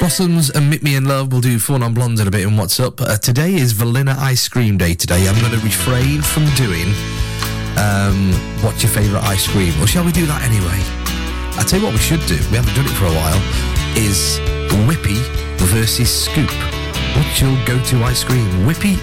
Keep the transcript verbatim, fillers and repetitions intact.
Blossoms and Meet Me in Love. We'll do Four Non-Blondes in a bit in What's Up. Uh, today is Vanilla Ice Cream Day today. I'm going to refrain from doing um, what's your favourite ice cream. Or shall we do that anyway? I'll tell you what we should do. We haven't done it for a while. Is Whippy versus Scoop. What's your go-to ice cream? Whippy